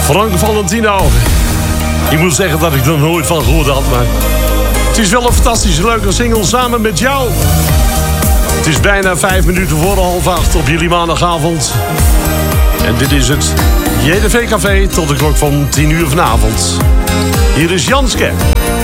Frank Valentino. Ik moet zeggen dat ik er nooit van gehoord had, maar het is wel een fantastische leuke single samen met jou. Het is bijna 5 minuten voor 7:30 op jullie maandagavond. En dit is het JDV Café tot de klok van 10 uur vanavond. Hier is Janske.